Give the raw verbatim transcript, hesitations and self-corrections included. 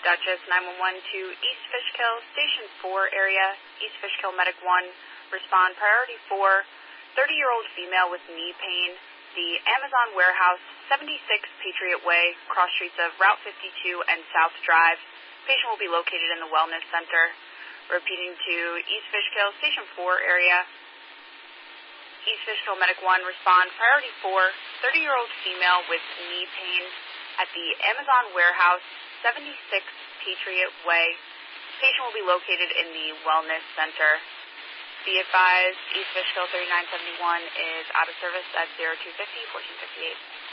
Dutchess nine one one to East Fishkill, Station four area, East Fishkill Medic one, respond priority four, thirty-year-old female with knee pain, the Amazon Warehouse, seventy-six Patriot Way, cross streets of Route fifty-two and South Drive. Patient will be located in the Wellness Center. Repeating to East Fishkill, Station four area, East Fishkill Medic one, respond priority four, thirty-year-old female with knee pain at the Amazon Warehouse, seventy-six Patriot Way. Patient will be located in the Wellness Center. Be advised, East Fishkill thirty-nine seventy-one is out of service at zero two five zero, fourteen fifty-eight.